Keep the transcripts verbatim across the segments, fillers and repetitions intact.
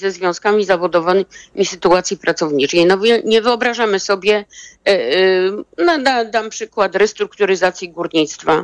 ze związkami zawodowymi sytuacji pracowniczej. No nie wyobrażamy sobie, no, da, dam przykład restrukturyzacji górnictwa.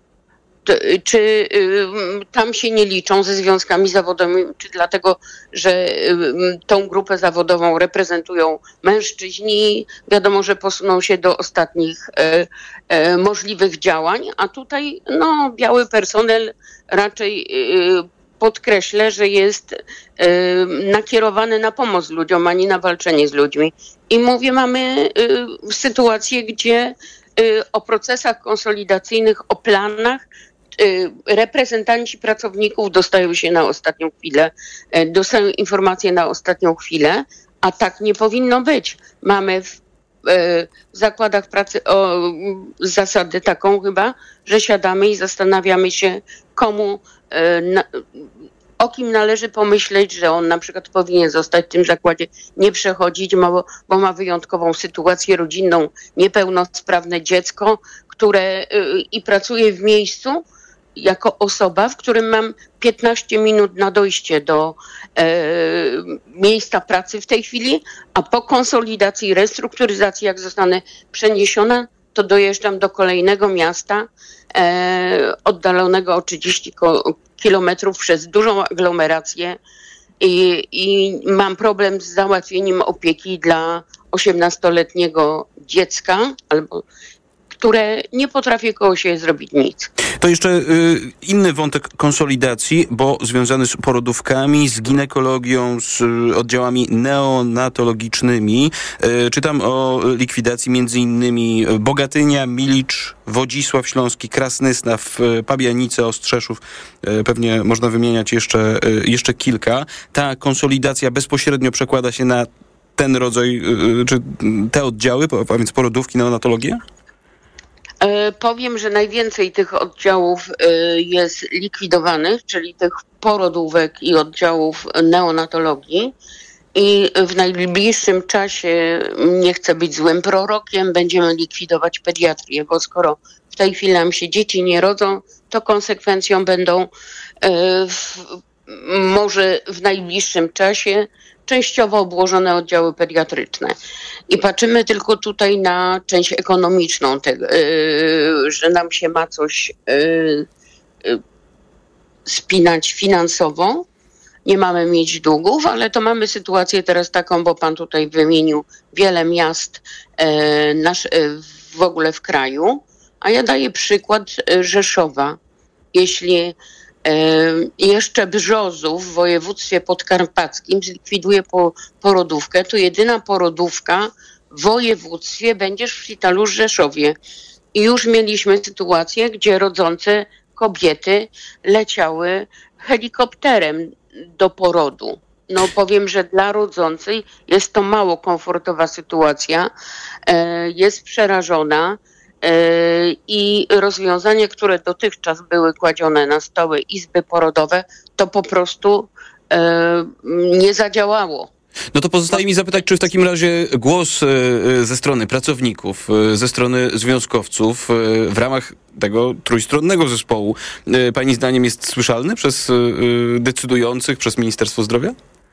Czy tam się nie liczą ze związkami zawodowymi, czy dlatego, że tą grupę zawodową reprezentują mężczyźni, wiadomo, że posuną się do ostatnich e, e, możliwych działań, a tutaj no, biały personel raczej e, podkreślę, że jest e, nakierowany na pomoc ludziom, a nie na walczenie z ludźmi. I mówię, mamy e, sytuację, gdzie e, o procesach konsolidacyjnych, o planach reprezentanci pracowników dostają się na ostatnią chwilę, dostają informacje na ostatnią chwilę, a tak nie powinno być. Mamy w, w zakładach pracy o, zasadę taką chyba, że siadamy i zastanawiamy się, komu, na, o kim należy pomyśleć, że on na przykład powinien zostać w tym zakładzie, nie przechodzić, bo, bo ma wyjątkową sytuację rodzinną, niepełnosprawne dziecko, które i pracuje w miejscu, jako osoba, w którym mam piętnaście minut na dojście do e, miejsca pracy w tej chwili, a po konsolidacji, restrukturyzacji, jak zostanę przeniesiona, to dojeżdżam do kolejnego miasta e, oddalonego o trzydzieści kilometrów przez dużą aglomerację i, i mam problem z załatwieniem opieki dla osiemnastoletniego dziecka albo które nie potrafi koło siebie zrobić nic. To jeszcze y, inny wątek konsolidacji, bo związany z porodówkami, z ginekologią, z y, oddziałami neonatologicznymi. Y, czytam o likwidacji między innymi Bogatynia, Milicz, Wodzisław Śląski, Krasnysław, Pabianice, Ostrzeszów. Y, pewnie można wymieniać jeszcze, y, jeszcze kilka. Ta konsolidacja bezpośrednio przekłada się na ten rodzaj, y, czy te oddziały, a więc porodówki, neonatologię? Powiem, że najwięcej tych oddziałów jest likwidowanych, czyli tych porodówek i oddziałów neonatologii. I w najbliższym czasie, nie chcę być złym prorokiem, będziemy likwidować pediatrię, bo skoro w tej chwili nam się dzieci nie rodzą, to konsekwencją będą w, może w najbliższym czasie częściowo obłożone oddziały pediatryczne. I patrzymy tylko tutaj na część ekonomiczną, tego, yy, że nam się ma coś yy, yy, spinać finansowo. Nie mamy mieć długów, ale to mamy sytuację teraz taką, bo pan tutaj wymienił wiele miast yy, nasz, yy, w ogóle w kraju, a ja daję przykład Rzeszowa. Jeśli jeszcze Brzozów w województwie podkarpackim zlikwiduje po, porodówkę, to jedyna porodówka w województwie będzie w szpitalu w Rzeszowie. I już mieliśmy sytuację, gdzie rodzące kobiety leciały helikopterem do porodu. No powiem, że dla rodzącej jest to mało komfortowa sytuacja, jest przerażona. I rozwiązania, które dotychczas były kładzione na stoły izby porodowe, to po prostu e, nie zadziałało. No to pozostaje mi zapytać, czy w takim razie głos ze strony pracowników, ze strony związkowców w ramach tego trójstronnego zespołu pani zdaniem jest słyszalny przez decydujących, przez Ministerstwo Zdrowia?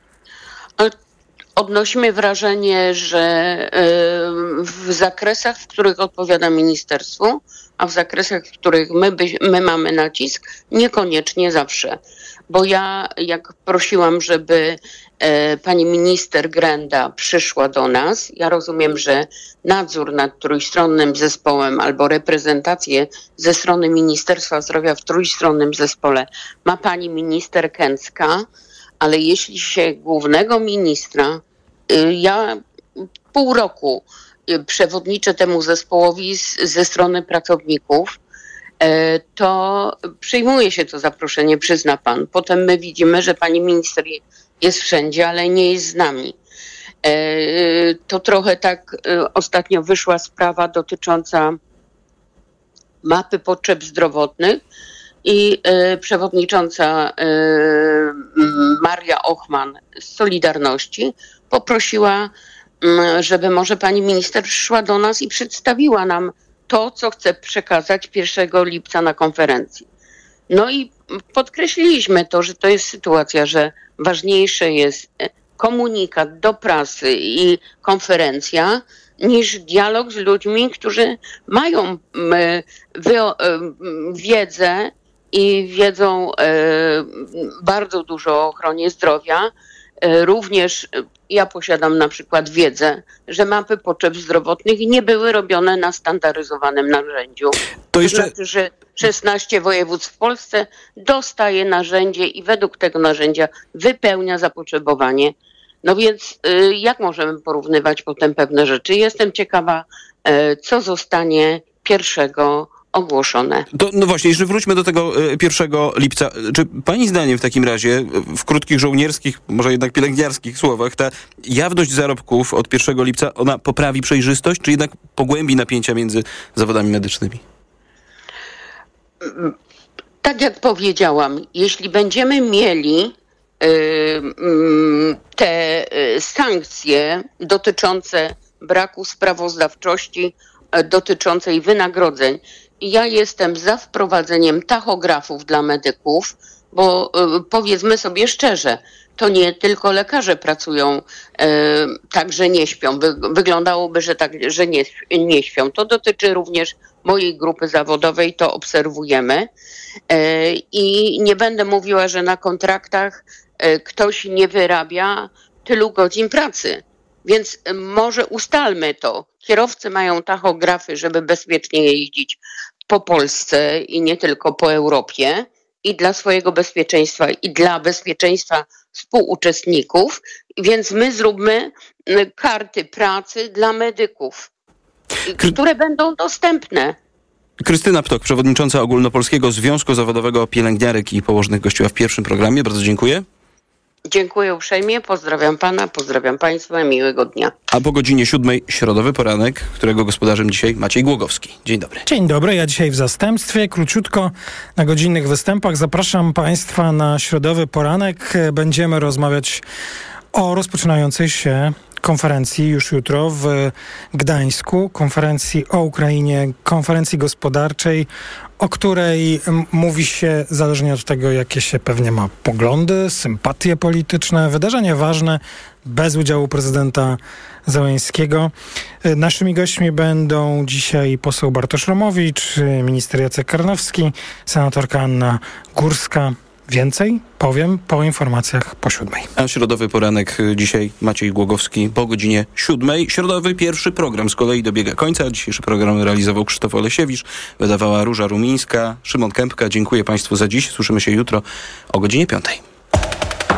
Odnosimy wrażenie, że w zakresach, w których odpowiada ministerstwo, a w zakresach, w których my, by, my mamy nacisk, niekoniecznie zawsze. Bo ja, jak prosiłam, żeby e, pani minister Grenda przyszła do nas, ja rozumiem, że nadzór nad trójstronnym zespołem albo reprezentację ze strony Ministerstwa Zdrowia w trójstronnym zespole ma pani minister Kęcka, ale jeśli się głównego ministra, ja pół roku przewodniczę temu zespołowi z, ze strony pracowników, to przyjmuje się to zaproszenie, przyzna pan. Potem my widzimy, że pani minister jest wszędzie, ale nie jest z nami. To trochę tak ostatnio wyszła sprawa dotycząca mapy potrzeb zdrowotnych, i y, przewodnicząca y, Maria Ochman z Solidarności poprosiła, y, żeby może pani minister przyszła do nas i przedstawiła nam to, co chce przekazać pierwszego lipca na konferencji. No i podkreśliliśmy to, że to jest sytuacja, że ważniejsze jest komunikat do prasy i konferencja niż dialog z ludźmi, którzy mają wiedzę i wiedzą bardzo dużo o ochronie zdrowia. Również ja posiadam na przykład wiedzę, że mapy potrzeb zdrowotnych nie były robione na standaryzowanym narzędziu. To jeszcze... znaczy, że szesnaście województw w Polsce dostaje narzędzie i według tego narzędzia wypełnia zapotrzebowanie. No więc jak możemy porównywać potem pewne rzeczy? Jestem ciekawa, co zostanie pierwszego ogłoszone. To, no właśnie, jeszcze wróćmy do tego pierwszego lipca. Czy pani zdaniem w takim razie, w krótkich żołnierskich, może jednak pielęgniarskich słowach, ta jawność zarobków od pierwszego lipca, ona poprawi przejrzystość, czy jednak pogłębi napięcia między zawodami medycznymi? Tak jak powiedziałam, jeśli będziemy mieli te sankcje dotyczące braku sprawozdawczości, dotyczącej wynagrodzeń. Ja jestem za wprowadzeniem tachografów dla medyków, bo powiedzmy sobie szczerze, to nie tylko lekarze pracują e, tak, że nie śpią. Wy, wyglądałoby, że tak, że nie, nie śpią. To dotyczy również mojej grupy zawodowej, to obserwujemy. E, I nie będę mówiła, że na kontraktach e, ktoś nie wyrabia tylu godzin pracy. Więc może ustalmy to. Kierowcy mają tachografy, żeby bezpiecznie jeździć po Polsce i nie tylko po Europie. I dla swojego bezpieczeństwa, i dla bezpieczeństwa współuczestników. Więc my zróbmy karty pracy dla medyków, które będą dostępne. Krystyna Ptok, przewodnicząca Ogólnopolskiego Związku Zawodowego Pielęgniarek i Położnych, gościła w pierwszym programie. Bardzo dziękuję. Dziękuję uprzejmie, pozdrawiam pana, pozdrawiam państwa, miłego dnia. A po godzinie siódmej środowy poranek, którego gospodarzem dzisiaj Maciej Głogowski. Dzień dobry. Dzień dobry, ja dzisiaj w zastępstwie, króciutko na godzinnych występach zapraszam państwa na środowy poranek. Będziemy rozmawiać o rozpoczynającej się konferencji już jutro w Gdańsku, konferencji o Ukrainie, konferencji gospodarczej, o której mówi się, zależnie od tego, jakie się pewnie ma poglądy, sympatie polityczne, wydarzenie ważne, bez udziału prezydenta Zełenskiego. Naszymi gośćmi będą dzisiaj poseł Bartosz Romowicz, minister Jacek Karnowski, senatorka Anna Górska. Więcej powiem po informacjach po siódmej. A środowy poranek dzisiaj Maciej Głogowski po godzinie siódmej. Środowy pierwszy program z kolei dobiega końca. Dzisiejszy program realizował Krzysztof Olesiewicz, wydawała Róża Rumińska, Szymon Kępka. Dziękuję państwu za dziś. Słyszymy się jutro o godzinie piątej.